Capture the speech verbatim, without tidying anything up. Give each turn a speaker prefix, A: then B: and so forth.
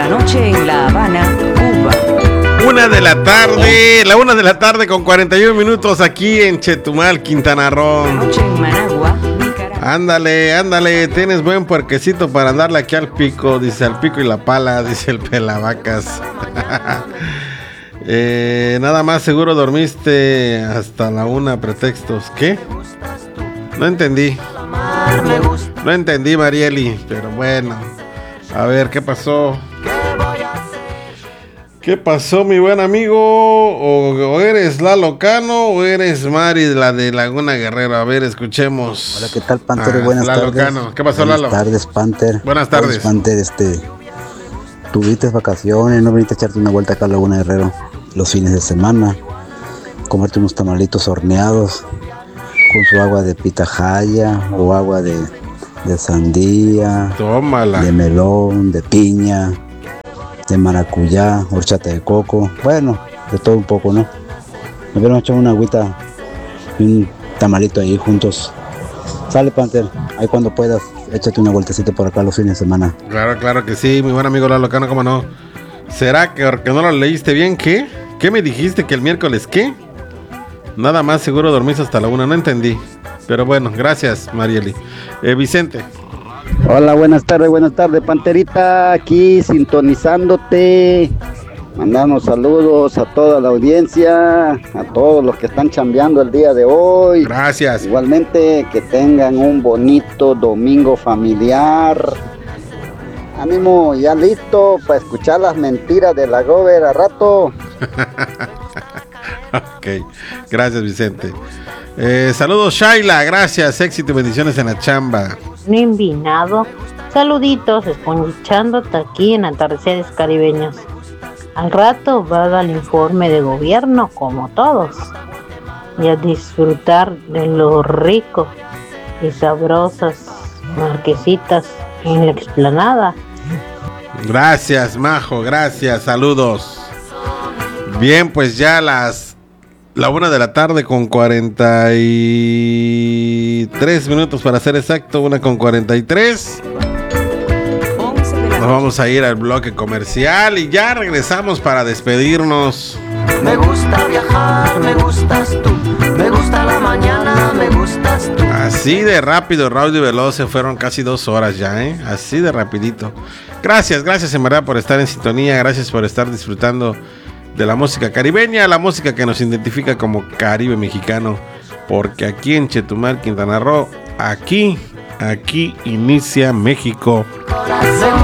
A: la noche en La Habana, Cuba.
B: Una de la tarde, la una de la tarde con cuarenta y uno minutos aquí en Chetumal, Quintana Roo.
A: La noche en Managua, Nicaragua.
B: Ándale, ándale, tienes buen puerquecito para andarle aquí al pico, dice al pico y la pala, dice el pelavacas. eh, nada más seguro dormiste hasta la una, pretextos. ¿Qué? No entendí. No entendí, Marieli, pero bueno. A ver, ¿qué pasó? ¿Qué pasó, mi buen amigo? ¿O, o eres Lalo Cano o eres Mari, la de Laguna Guerrero? A ver, escuchemos.
C: Hola, ¿qué tal, Panther?
B: Ah,
C: Buenas
B: Lalo
C: tardes.
B: Cano. ¿Qué pasó,
C: Buenas
B: Lalo?
C: Buenas tardes, Panther.
B: Buenas tardes.
C: Buenas, Panther, este... Tuviste vacaciones, no viniste a echarte una vuelta acá a Laguna Guerrero los fines de semana, comerte unos tamalitos horneados con su agua de pitahaya o agua de, de sandía,
B: Tómala.
C: de melón, de piña, de maracuyá, horchata de coco, bueno, de todo un poco, ¿no? Me hubieran echado una agüita y un tamalito ahí juntos. Sale, Panther, ahí cuando puedas, échate una vueltecita por acá los fines de semana.
B: Claro, claro que sí, mi buen amigo Lalo Cano, ¿cómo no? ¿Será que, que no lo leíste bien? ¿Qué? ¿Qué me dijiste? ¿Que el miércoles qué? Nada más seguro dormís hasta la una, no entendí. Pero bueno, gracias, Marieli. Eh, Vicente.
D: Hola, buenas tardes, buenas tardes, Panterita, aquí sintonizándote, mandando saludos a toda la audiencia, a todos los que están chambeando el día de hoy.
B: Gracias.
D: Igualmente, que tengan un bonito domingo familiar. Ánimo, ya listo para escuchar las mentiras de la Gober a rato.
B: Ok, gracias, Vicente. Eh, saludos, Shaila, gracias, éxito y bendiciones en la chamba.
E: Envinado, saluditos, esponchándote aquí en Atardeceres Caribeños. Al rato va a dar el informe de gobierno como todos y a disfrutar de lo rico y sabrosas marquesitas en la explanada.
B: Gracias, Majo, gracias, saludos. Bien, pues ya las la una de la tarde con cuarenta y tres minutos para ser exacto, una con cuarenta y tres. Nos vamos a ir al bloque comercial y ya regresamos para despedirnos.
F: Me gusta viajar, me gustas tú, me gusta la mañana, me gustas tú.
B: Así de rápido, Raúl y Veloz, se fueron casi dos horas ya, ¿eh? Así de rapidito. Gracias, gracias en verdad por estar en sintonía, gracias por estar disfrutando de la música caribeña, la música que nos identifica como Caribe mexicano, porque aquí en Chetumal, Quintana Roo, aquí, aquí inicia México.
F: Corazón.